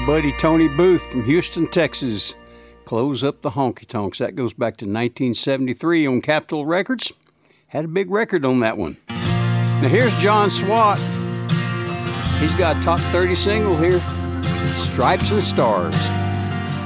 old buddy Tony Booth from Houston, Texas. Close Up the Honky Tonks. That goes back to 1973 on Capitol Records. Had a big record on that one. Now here's John Swat. He's got a top 30 single here, Stripes and Stars.